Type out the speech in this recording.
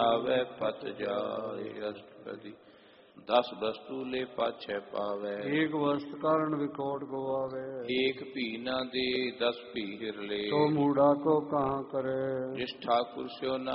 ਆਵੇ ਪਤ ਜਾਏ। ਅਸ਼ਟਪਦੀ 10 ਵਸਤੂ ਲੈ ਪਾਛੈ ਪਾਵੈ। ਏਕ ਵਸਤ ਕਾਰਨ ਵਿਕੋਟ ਗਵਾਵੇ। ਏਕ ਭੀ ਨਾ ਦੇ 10 ਭੀ ਹਿਰ ਲੈ। ਸੋ ਮੂੜਾ ਕੋ ਕਹਾਂ ਕਰੇ। ਜਿਸ ਠਾਕੁਰ ਸਿਓ ਨਾ